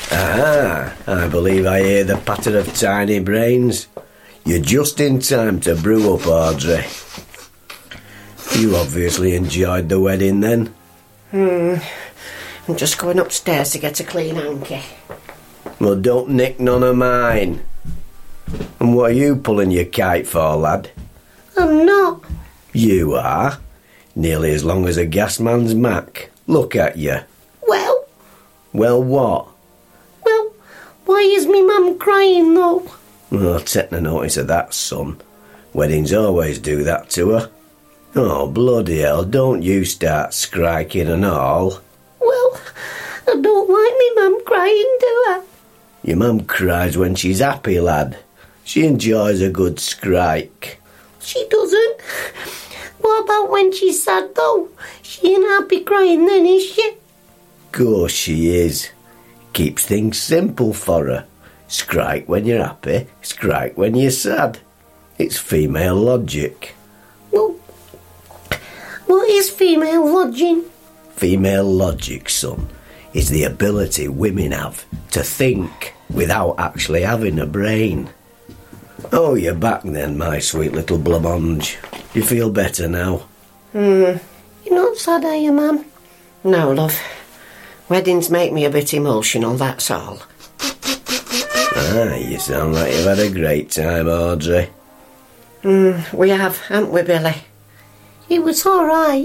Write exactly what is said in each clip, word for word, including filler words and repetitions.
Ah, I believe I hear the patter of tiny brains. You're just in time to brew up, Audrey. You obviously enjoyed the wedding then. Hmm. I'm just going upstairs to get a clean hanky. Well, don't nick none of mine. And what are you pulling your kite for, lad? I'm not. You are. Nearly as long as a gas man's mac. Look at you. Well? Well, what? Well, why is me mum crying, though? Oh, take no notice of that, son. Weddings always do that to her. Oh, bloody hell, don't you start skriking and all. Well, I don't like me mum crying, do I? Your mum cries when she's happy, lad. She enjoys a good skrike. She doesn't. What about when she's sad, though? She ain't happy crying then, is she? Course she is. Keeps things simple for her. Skrike when you're happy, skrike when you're sad. It's female logic. Well, what is female logic? Female logic, son, is the ability women have to think without actually having a brain. Oh, you're back then, my sweet little blancmange. You feel better now? Hmm. You're not sad, are you, Mum? No, love. Weddings make me a bit emotional, that's all. Ah, you sound like you've had a great time, Audrey. Hmm, we have, haven't we, Billy? It was all right.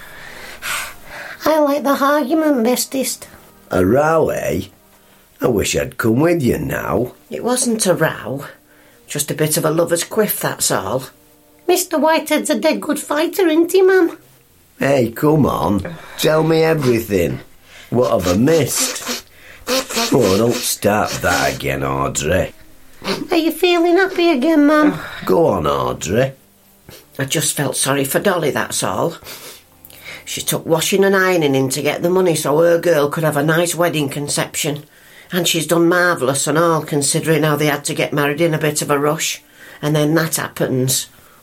I like the argument bestest. A row, eh? I wish I'd come with you now. It wasn't a row. Just a bit of a lover's quiff, that's all. Mister Whitehead's a dead good fighter, isn't he, Mum? Hey, come on. Tell me everything. What have I missed? Oh, don't start that again, Audrey. Are you feeling happy again, Mum? Go on, Audrey. I just felt sorry for Dolly, that's all. She took washing and ironing in to get the money so her girl could have a nice wedding conception. And she's done marvellous and all, considering how they had to get married in a bit of a rush. And then that happens.